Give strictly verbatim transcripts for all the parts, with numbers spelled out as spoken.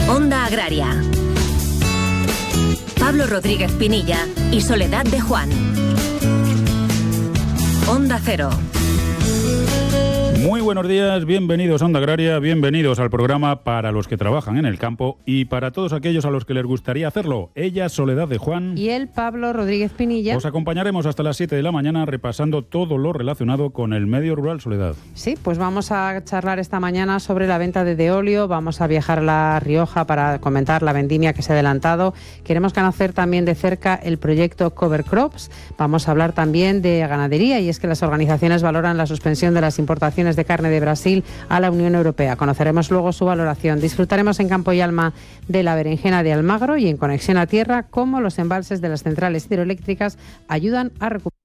Onda Agraria. Pablo Rodríguez Pinilla y Soledad de Juan. Onda Cero. Muy buenos días, bienvenidos a Onda Agraria, bienvenidos al programa para los que trabajan en el campo y para todos aquellos a los que les gustaría hacerlo. Ella, Soledad de Juan. Y él, Pablo Rodríguez Pinilla. Os acompañaremos hasta las siete de la mañana repasando todo lo relacionado con el medio rural, Soledad. Sí, pues vamos a charlar esta mañana sobre la venta de deolio, vamos a viajar a La Rioja para comentar la vendimia que se ha adelantado. Queremos conocer también de cerca el proyecto Cover Crops. Vamos a hablar también de ganadería, y es que las organizaciones valoran la suspensión de las importaciones de carne de Brasil a la Unión Europea. Conoceremos luego su valoración. Disfrutaremos en Campo y Alma de la berenjena de Almagro y en Conexión a Tierra cómo los embalses de las centrales hidroeléctricas ayudan a recuperar.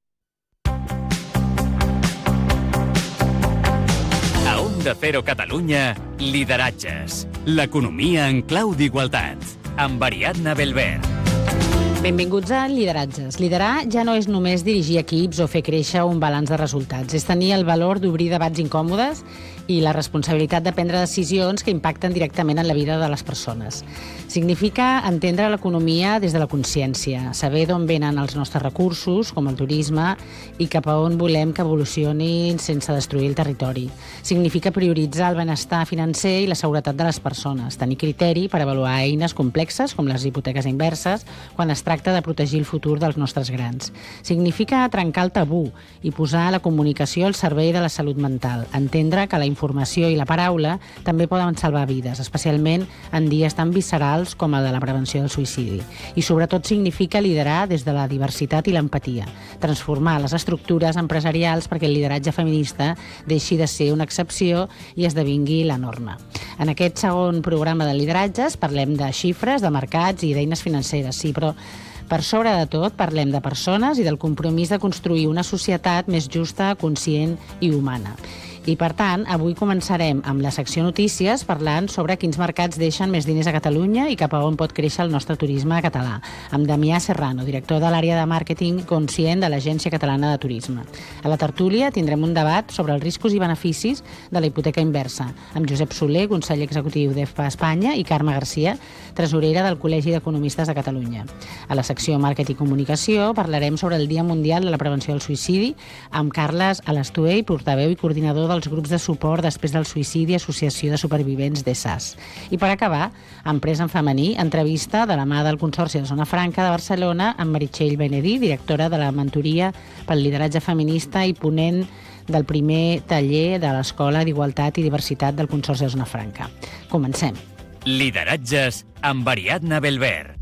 A Onda Cero Catalunya, lideratges. L'economia en clau d'igualtat. Amb Ariadna Belver. Benvinguts a Lideratges. Liderar ja no és només dirigir equips o fer créixer un balanç de resultats. És tenir el valor d'obrir debats incòmodes i la responsabilitat de prendre decisions que impacten directament en la vida de les persones. Significa entendre l'economia des de la consciència, saber d'on venen els nostres recursos, com el turisme, i cap a on volem que evolucionin sense destruir el territori. Significa prioritzar el benestar financer i la seguretat de les persones, tenir criteri per avaluar eines complexes, com les hipoteques inverses, quan es tracta de protegir el futur dels nostres grans. Significa trencar el tabú i posar la comunicació al servei de la salut mental, entendre que la informació i la paraula també poden salvar vides, especialment en dies tan viscerals com el de la prevenció del suïcidi. I sobretot significa liderar des de la diversitat i l'empatia, transformar les estructures empresarials perquè el lideratge feminista deixi de ser una excepció i esdevingui la norma. En aquest segon programa de lideratges parlem de xifres, de mercats i d'eines financeres, sí, però per sobre de tot parlem de persones i del compromís de construir una societat més justa, conscient i humana. I, per tant, avui començarem amb la secció notícies parlant sobre quins mercats deixen més diners a Catalunya i cap a on pot créixer el nostre turisme català, amb Damià Serrano, director de l'àrea de màrqueting conscient de l'Agència Catalana de Turisme. A la tertúlia tindrem un debat sobre els riscos i beneficis de la hipoteca inversa, amb Josep Soler, conseller executiu d'E F P A Espanya, i Carme Garcia, tresorera del Col·legi d'Economistes de Catalunya. A la secció Màrqueting i Comunicació parlarem sobre el Dia Mundial de la Prevenció del Suïcidi amb Carles Alastuey, portaveu i coordinador dels grups de suport després del suïcidi, Associació de Supervivents d'E S A S. I per acabar, Empresa en femení, entrevista de la mà del Consorci de Zona Franca de Barcelona amb Meritxell Benedí, directora de la mentoria pel lideratge feminista i ponent del primer taller de l'Escola d'Igualtat i Diversitat del Consorci de Zona Franca. Comencem. Lideratges amb Ariadna Belver.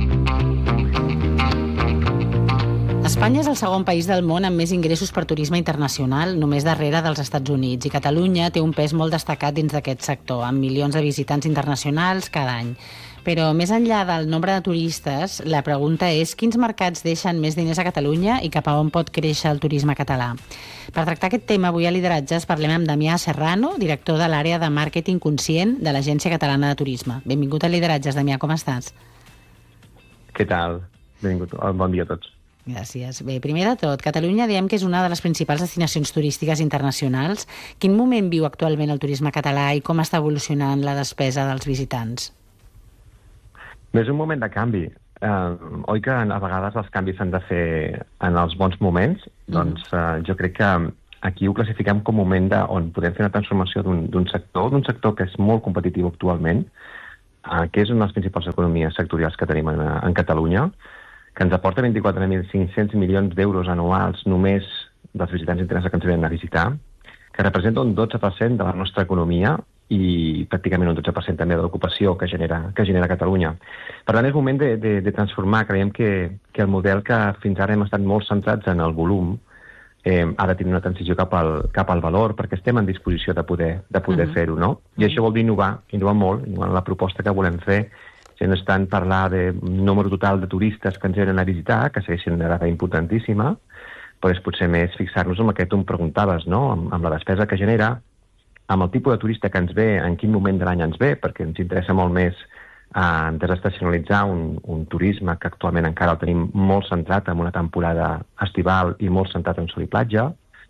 Espanya és el segon país del món amb més ingressos per turisme internacional, només darrere dels Estats Units, i Catalunya té un pes molt destacat dins d'aquest sector, amb milions de visitants internacionals cada any. Però més enllà del nombre de turistes, la pregunta és quins mercats deixen més diners a Catalunya i cap a on pot créixer el turisme català. Per tractar aquest tema, avui a Lideratges parlem amb Damià Serrano, director de l'àrea de màrqueting conscient de l'Agència Catalana de Turisme. Benvingut a Lideratges, Damià, com estàs? Què tal? Benvingut. Bon dia a tots. Gràcies. Bé, primer de tot, Catalunya diem que és una de les principals destinacions turístiques internacionals. Quin moment viu actualment el turisme català i com està evolucionant la despesa dels visitants? És un moment de canvi. Eh, oi que a vegades els canvis s'han de fer en els bons moments? Mm. Doncs eh, jo crec que aquí ho classifiquem com un moment de, on podem fer una transformació d'un sector, d'un sector que és molt competitiu actualment, eh, que és una de les principals economies sectorials que tenim en, en Catalunya, que ens aporta vint-i-quatre mil cinc-cents milions d'euros anuals només dels visitants internacionals que ens venen a visitar, que representa un dotze per cent de la nostra economia i pràcticament un dotze per cent també de l'ocupació que genera, que genera Catalunya. Per tant, és moment de, de, de transformar. Creiem que, que el model que fins ara hem estat molt centrats en el volum eh, ha de tenir una transició cap al, cap al valor, perquè estem en disposició de poder, de poder uh-huh. fer-ho, no? I uh-huh. això vol dir innovar, innovar molt, innovar en la proposta que volem fer, si no és tant parlar de número total de turistes que ens venen a visitar, que segueix sent una dada importantíssima, però és potser més fixar-nos en el que tu em preguntaves, no? Amb, amb la despesa que genera, amb el tipus de turista que ens ve, en quin moment de l'any ens ve, perquè ens interessa molt més eh, desestacionalitzar un, un turisme que actualment encara el tenim molt centrat en una temporada estival i molt centrat en sol i platja,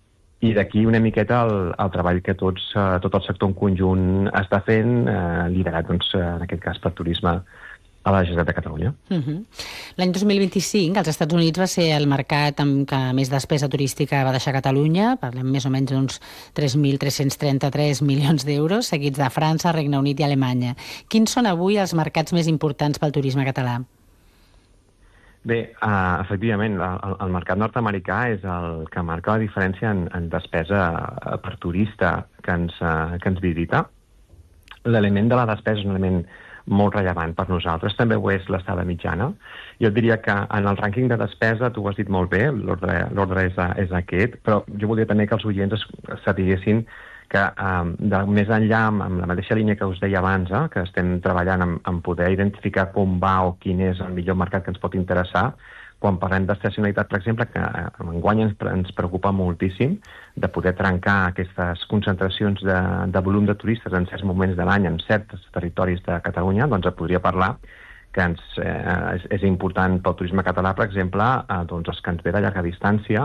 I d'aquí una miqueta el, el treball que tots, uh, tot el sector en conjunt està fent, uh, liderat, doncs, uh, en aquest cas, per turisme a la Generalitat de Catalunya. Uh-huh. L'any dos mil vint-i-cinc, als Estats Units va ser el mercat amb què més despesa turística va deixar Catalunya, parlem més o menys d'uns tres mil tres-cents trenta-tres milions d'euros, seguits de França, Regne Unit i Alemanya. Quins són avui els mercats més importants pel turisme català? Bé, uh, efectivament, el, el mercat nord-americà és el que marca la diferència en, en despesa per turista que ens, uh, que ens visita. L'element de la despesa és un element molt rellevant per nosaltres, també ho és l'estada mitjana. Jo diria que en el rànquing de despesa, tu ho has dit molt bé, l'ordre és, és aquest, però jo volia també que els oients sapiguessin que um, de, més enllà, amb, amb la mateixa línia que us deia abans, eh, que estem treballant en, en poder identificar com va o quin és el millor mercat que ens pot interessar, quan parlem d'estacionalitat, per exemple, que enguany ens, ens preocupa moltíssim de poder trencar aquestes concentracions de, de volum de turistes en certs moments de l'any en certs territoris de Catalunya, doncs et podria parlar que ens, eh, és, és important pel turisme català, per exemple, eh, doncs els que ens ve de llarga distància,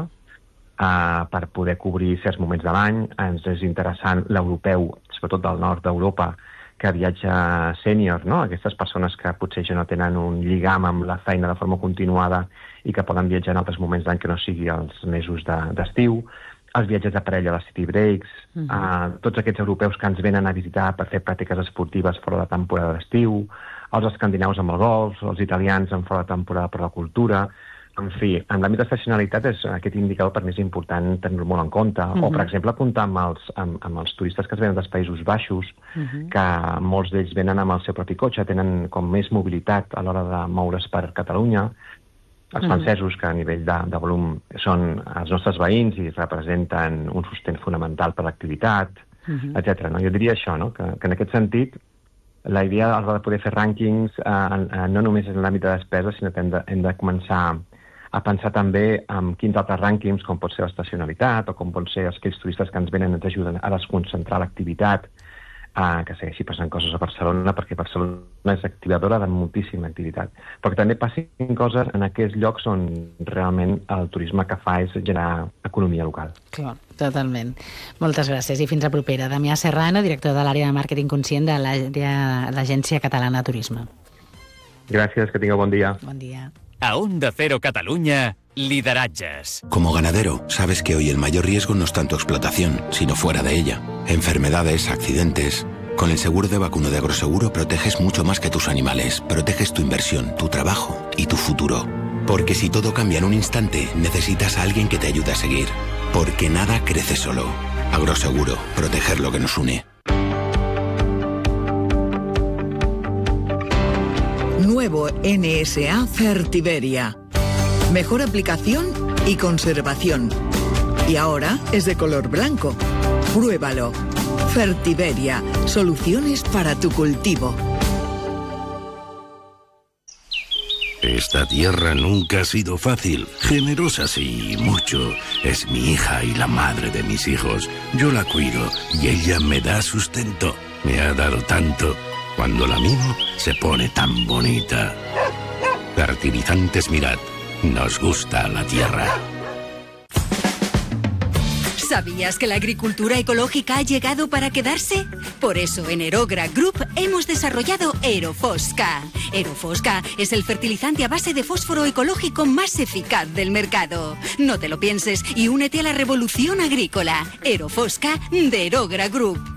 eh, per poder cobrir certs moments de l'any. Ens és interessant l'europeu, sobretot del nord d'Europa, que viatja sènior, no? Aquestes persones que potser ja no tenen un lligam amb la feina de forma continuada i que poden viatjar en altres moments d'any que no sigui els mesos d'estiu, de, els viatges de parella, les city breaks, uh-huh. uh, tots aquests europeus que ens venen a visitar per fer pràctiques esportives fora de temporada d'estiu, els escandinaus amb el golf, els italians en fora de temporada per la cultura. En fi, en l'àmbit d'estacionalitat és aquest indicador per més important tenir-lo molt en compte. Uh-huh. O, per exemple, comptar amb els, amb, amb els turistes que es venen dels Països Baixos, uh-huh. que molts d'ells venen amb el seu propi cotxe, tenen com més mobilitat a l'hora de moure's per Catalunya. Els uh-huh. francesos, que a nivell de, de volum són els nostres veïns i representen un sostén fonamental per l'activitat, uh-huh. etcètera. No? Jo diria això, no? que, que en aquest sentit la idea a l'hora de poder fer rànquings eh, no només és en l'àmbit de despesa, sinó que hem de, hem de començar a pensar també en quins altres rànquings, com pot ser l'estacionalitat o com pot ser aquells turistes que ens venen ens ajuden a desconcentrar l'activitat, eh, que segueixi passant coses a Barcelona, perquè Barcelona és activadora de moltíssima activitat. Però que també passin coses en aquells llocs on realment el turisme que fa és generar economia local. Clar, totalment. Moltes gràcies i fins a propera. Damià Serrano, director de l'àrea de màrqueting conscient de l'Agència Catalana de Turisme. Gràcies, que tingueu bon dia. Bon dia. A Onda Cero Cataluña, lideratges. Como ganadero, sabes que hoy el mayor riesgo no es tanto explotación, sino fuera de ella. Enfermedades, accidentes. Con el seguro de vacuno de Agroseguro proteges mucho más que tus animales. Proteges tu inversión, tu trabajo y tu futuro. Porque si todo cambia en un instante, necesitas a alguien que te ayude a seguir. Porque nada crece solo. Agroseguro, proteger lo que nos une. Nuevo N S A Fertiberia. Mejor aplicación y conservación. Y ahora es de color blanco. Pruébalo. Fertiberia. Soluciones para tu cultivo. Esta tierra nunca ha sido fácil. Generosa sí, mucho. Es mi hija y la madre de mis hijos. Yo la cuido y ella me da sustento. Me ha dado tanto. Cuando la mimo, se pone tan bonita. Fertilizantes Mirat. Nos gusta la tierra. ¿Sabías que la agricultura ecológica ha llegado para quedarse? Por eso en Aerogra Group hemos desarrollado Aerofosca. Aerofosca es el fertilizante a base de fósforo ecológico más eficaz del mercado. No te lo pienses y únete a la revolución agrícola. Aerofosca de Aerogra Group.